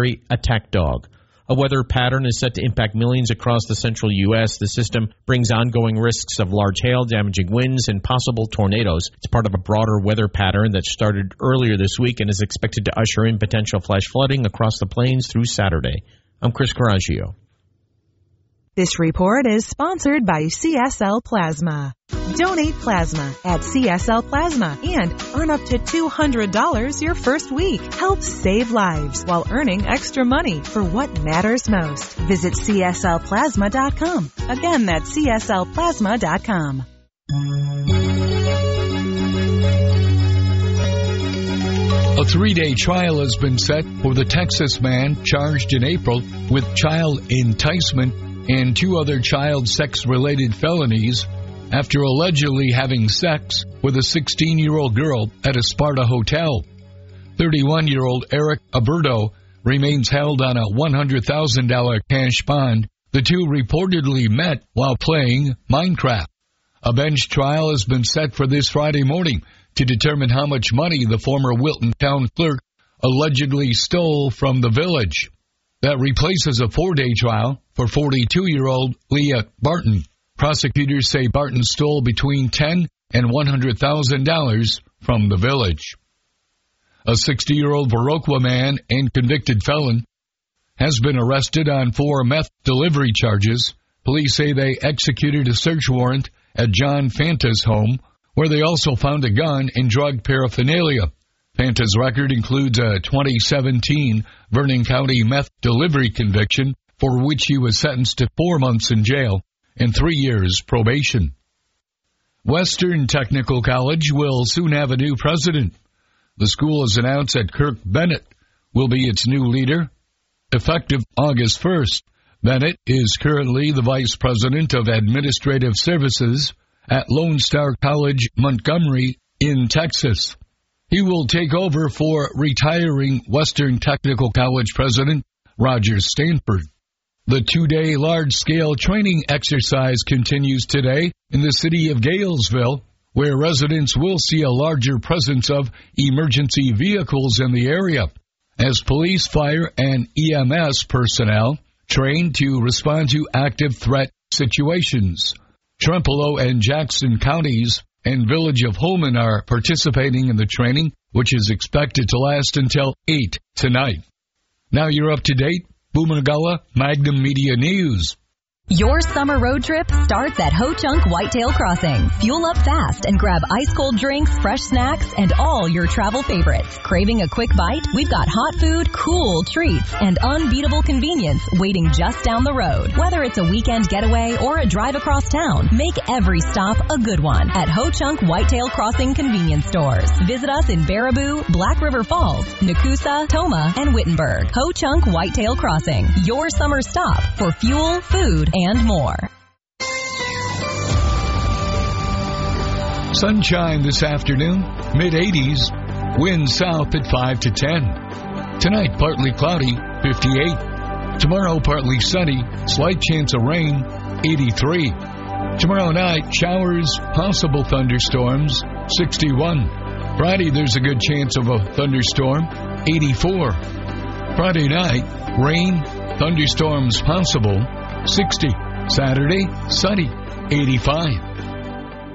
scary attack dog. A weather pattern is set to impact millions across the central U.S. The system brings ongoing risks of large hail, damaging winds, and possible tornadoes. It's part of a broader weather pattern that started earlier this week and is expected to usher in potential flash flooding across the plains through Saturday. I'm Chris Coraggio. This report is sponsored by CSL Plasma. Donate plasma at CSL Plasma and earn up to $200 your first week. Help save lives while earning extra money for what matters most. Visit CSLPlasma.com. Again, that's CSLPlasma.com. A 3-day trial has been set for the Texas man charged in April with child enticement and 2 other child sex-related felonies after allegedly having sex with a 16-year-old girl at a Sparta hotel. 31-year-old Eric Aberto remains held on a $100,000 cash bond. The two reportedly met while playing Minecraft. A bench trial has been set for this Friday morning to determine how much money the former Wilton town clerk allegedly stole from the village. That replaces a 4-day trial for 42-year-old Leah Barton. Prosecutors say Barton stole between $10,000 and $100,000 from the village. A 60-year-old Viroqua man and convicted felon has been arrested on 4 meth delivery charges. Police say they executed a search warrant at John Fanta's home, where they also found a gun and drug paraphernalia. Fanta's record includes a 2017 Vernon County meth delivery conviction for which he was sentenced to 4 months in jail and 3 years probation. Western Technical College will soon have a new president. The school has announced that Kirk Bennett will be its new leader, effective August 1st. Bennett is currently the Vice President of Administrative Services at Lone Star College, Montgomery, in Texas. He will take over for retiring Western Technical College President Roger Stanford. The 2-day large-scale training exercise continues today in the city of Galesville, where residents will see a larger presence of emergency vehicles in the area, as police, fire, and EMS personnel train to respond to active threat situations. Trempealeau and Jackson counties and Village of Holman are participating in the training, which is expected to last until 8 tonight. Now you're up to date. Boomanagala Magnum Media News. Your summer road trip starts at Ho Chunk Whitetail Crossing. Fuel up fast and grab ice-cold drinks, fresh snacks, and all your travel favorites. Craving a quick bite? We've got hot food, cool treats, and unbeatable convenience waiting just down the road. Whether it's a weekend getaway or a drive across town, make every stop a good one at Ho Chunk Whitetail Crossing convenience stores. Visit us in Baraboo, Black River Falls, Nakusa, Toma, and Wittenberg. Ho Chunk Whitetail Crossing, your summer stop for fuel, food, and more. Sunshine this afternoon, mid-80s, wind south at 5 to 10. Tonight, partly cloudy, 58. Tomorrow, partly sunny, slight chance of rain, 83. Tomorrow night, showers, possible thunderstorms, 61. Friday, there's a good chance of a thunderstorm, 84. Friday night, rain, thunderstorms possible, 60. Saturday, sunny, 85.